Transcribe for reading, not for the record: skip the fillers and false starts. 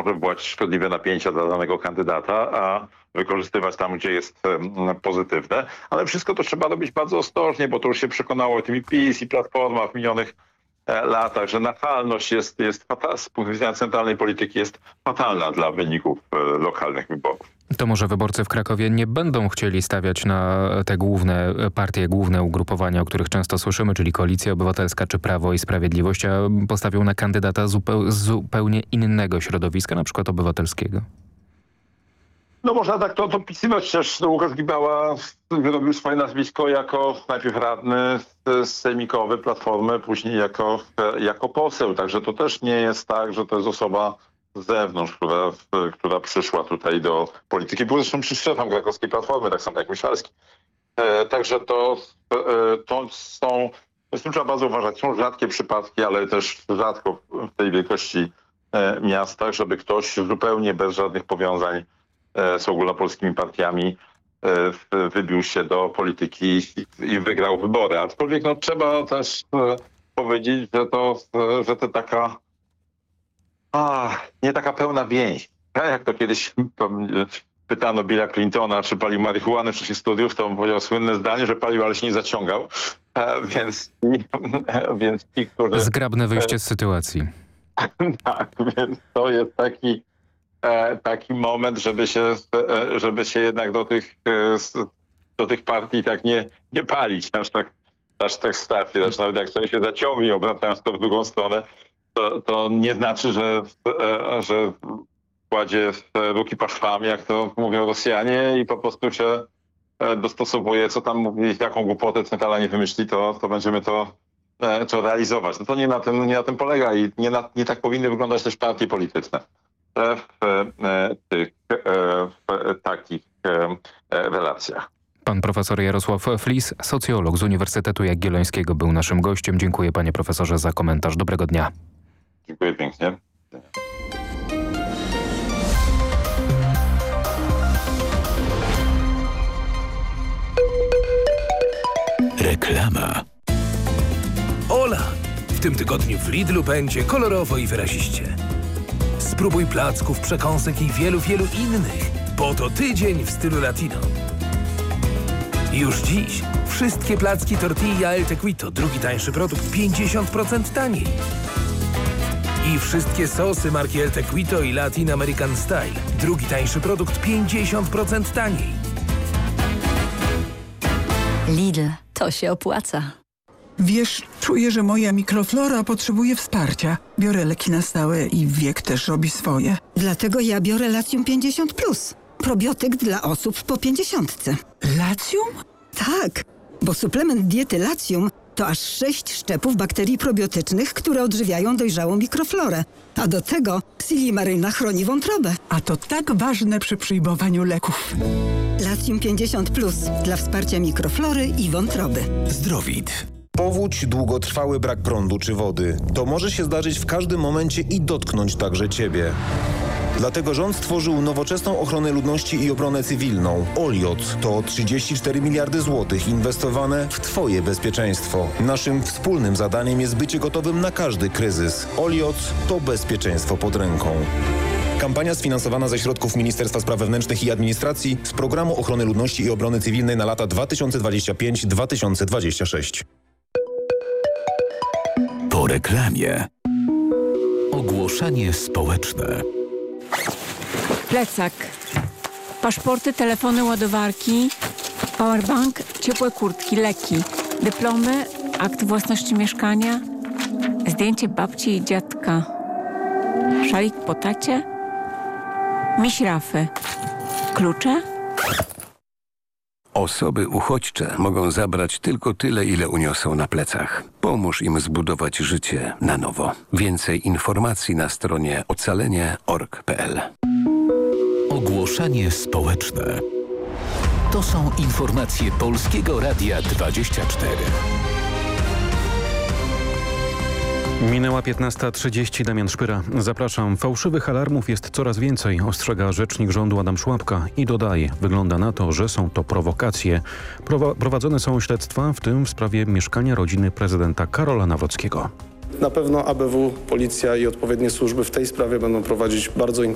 może wywołać szkodliwe napięcia dla danego kandydata, a wykorzystywać tam, gdzie jest pozytywne. Ale wszystko to trzeba robić bardzo ostrożnie, bo to już się przekonało tym i PiS, i Platforma w minionych latach, że nachalność jest z punktu widzenia centralnej polityki jest fatalna dla wyników lokalnych wyborów. To może wyborcy w Krakowie nie będą chcieli stawiać na te główne partie, główne ugrupowania, o których często słyszymy, czyli Koalicja Obywatelska czy Prawo i Sprawiedliwość, a postawią na kandydata z zupełnie innego środowiska, na przykład obywatelskiego. No można tak to opisywać, przecież Łukasz Gibała wyrobił swoje nazwisko jako najpierw radny sejmikowy Platformy, później jako poseł. Także to też nie jest tak, że to jest osoba z zewnątrz, która przyszła tutaj do polityki. Był zresztą szefem krakowskiej Platformy, tak samo jak Miszalski. Także to są, z tym trzeba bardzo uważać, są rzadkie przypadki, ale też rzadko w tej wielkości miastach, żeby ktoś zupełnie bez żadnych powiązań z ogólnopolskimi partiami wybił się do polityki i wygrał wybory. Aczkolwiek no, trzeba też powiedzieć, że to taka nie taka pełna więź. Jak to kiedyś pytano Billa Clintona, czy palił marihuanę w czasie studiów, to on powiedział słynne zdanie, że palił, ale się nie zaciągał. Więc ci, którzy... Zgrabne wyjście z sytuacji. Tak, więc to jest taki moment, żeby się jednak do tych partii tak nie palić, aż tak strasznie. Zresztą nawet jak sobie się zaciągnie, obracając to w drugą stronę, to nie znaczy, że kładzie ruki paszwami, jak to mówią Rosjanie, i po prostu się dostosowuje, co tam mówi, jaką głupotę centrala nie wymyśli, to będziemy to realizować. No to nie na tym polega i nie tak powinny wyglądać też partie polityczne w takich relacjach. Pan profesor Jarosław Flis, socjolog z Uniwersytetu Jagiellońskiego, był naszym gościem. Dziękuję, panie profesorze, za komentarz. Dobrego dnia. Dziękuję pięknie. Reklama. Ola! W tym tygodniu w Lidlu będzie kolorowo i wyraziście. Spróbuj placków, przekąsek i wielu innych, bo to tydzień w stylu latino. Już dziś wszystkie placki tortilla El Tequito, drugi tańszy produkt, 50% taniej. I wszystkie sosy marki El Tequito i Latin American Style, drugi tańszy produkt, 50% taniej. Lidl, to się opłaca. Wiesz, czuję, że moja mikroflora potrzebuje wsparcia. Biorę leki na stałe i wiek też robi swoje. Dlatego ja biorę Latium 50+. Probiotyk dla osób po 50. Latium? Tak, bo suplement diety Latium to aż 6 szczepów bakterii probiotycznych, które odżywiają dojrzałą mikroflorę. A do tego Silimaryna chroni wątrobę. A to tak ważne przy przyjmowaniu leków. Latium 50+, dla wsparcia mikroflory i wątroby. Zdrowit. Powódź, długotrwały brak prądu czy wody. To może się zdarzyć w każdym momencie i dotknąć także Ciebie. Dlatego rząd stworzył nowoczesną ochronę ludności i obronę cywilną. OLIOT to 34 miliardy złotych inwestowane w Twoje bezpieczeństwo. Naszym wspólnym zadaniem jest bycie gotowym na każdy kryzys. OLIOT to bezpieczeństwo pod ręką. Kampania sfinansowana ze środków Ministerstwa Spraw Wewnętrznych i Administracji z Programu Ochrony Ludności i Obrony Cywilnej na lata 2025-2026. Po reklamie. Ogłoszenie społeczne. Plecak, paszporty, telefony, ładowarki, powerbank, ciepłe kurtki, leki, dyplomy, akt własności mieszkania, zdjęcie babci i dziadka, szalik po tacie, miś Rafy, klucze. Osoby uchodźcze mogą zabrać tylko tyle, ile uniosą na plecach. Pomóż im zbudować życie na nowo. Więcej informacji na stronie ocalenie.org.pl. Ogłoszenie społeczne. To są informacje Polskiego Radia 24. Minęła 15:30, Damian Szpyra. Zapraszam. Fałszywych alarmów jest coraz więcej, ostrzega rzecznik rządu Adam Szłapka i dodaje, wygląda na to, że są to prowokacje. Prowadzone są śledztwa, w tym w sprawie mieszkania rodziny prezydenta Karola Nawrockiego. Na pewno ABW, policja i odpowiednie służby w tej sprawie będą prowadzić bardzo